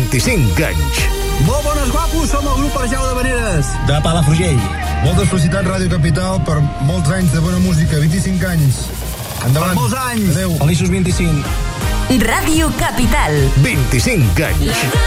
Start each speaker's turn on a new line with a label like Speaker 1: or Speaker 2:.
Speaker 1: 25 anys.
Speaker 2: Molt bones, guapos, som el grup Arjau de Veneres.
Speaker 3: De Palafrugell.
Speaker 4: Moltes felicitats, Ràdio Capital, per molts anys de bona música, 25 anys. Endavant.
Speaker 2: Per molts anys.
Speaker 4: Adéu.
Speaker 3: Feliços 25.
Speaker 5: Ràdio Capital.
Speaker 1: 25 anys.